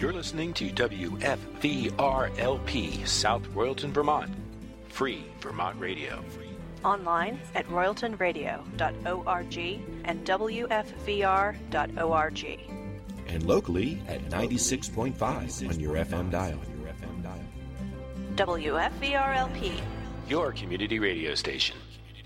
You're listening to WFVRLP, South Royalton, Vermont. Free Vermont Radio. Online at royaltonradio.org and WFVR.org. And locally at 96.5 on your FM dial. WFVRLP, your community radio station.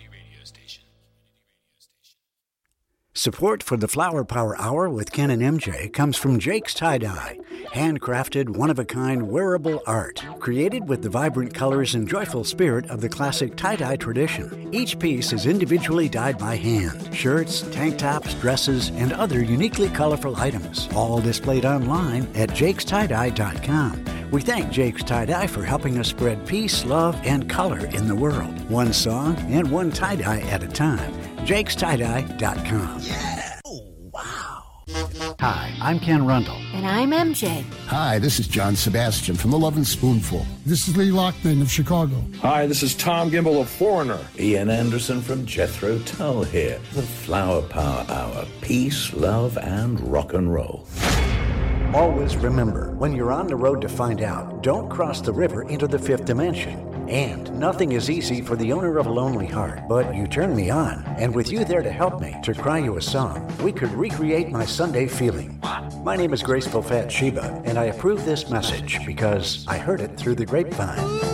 Support for the Flower Power Hour with Ken and MJ comes from Jake's Tie-Dye, handcrafted, one-of-a-kind wearable art, created with the vibrant colors and joyful spirit of the classic tie-dye tradition. Each piece is individually dyed by hand. Shirts, tank tops, dresses, and other uniquely colorful items, all displayed online at jakestie-dye.com. We thank Jake's Tie-Dye for helping us spread peace, love, and color in the world. One song and one tie-dye at a time. jakestie-dye.com. Yeah! Oh, wow. Hi, I'm Ken Rundle. And I'm MJ. Hi, this is John Sebastian from The Lovin' Spoonful. This is Lee Loughlin of Chicago. Hi, this is Tom Gimble of Foreigner. Ian Anderson from Jethro Tull here. The Flower Power Hour. Peace, love, and rock and roll. Always remember, when you're on the road to find out, don't cross the river into the fifth dimension. And nothing is easy for the owner of a lonely heart, but you turn me on. And with you there to help me, to cry you a song, we could recreate my Sunday feeling. My name is Graceful Fat Sheba, and I approve this message because I heard it through the grapevine.